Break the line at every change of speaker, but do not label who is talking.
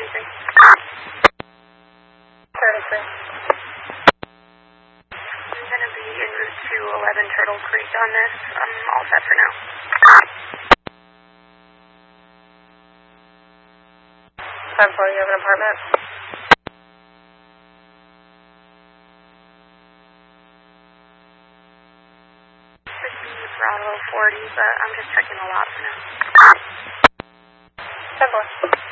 33.
33.
I'm going to be en route to 11 Turtle Creek on this. I'm all set for now.
10-4, you have an apartment?
Bravo 40, but I'm just checking the lot for now.
10-4.